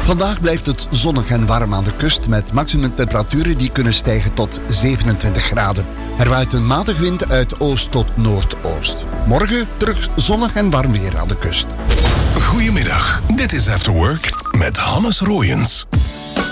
Vandaag blijft het zonnig en warm aan de kust met maximumtemperaturen die kunnen stijgen tot 27 graden. Er waait een matige wind uit oost tot noordoost. Morgen terug zonnig en warm weer aan de kust. Goedemiddag, dit is After Work met Hannes Roijens.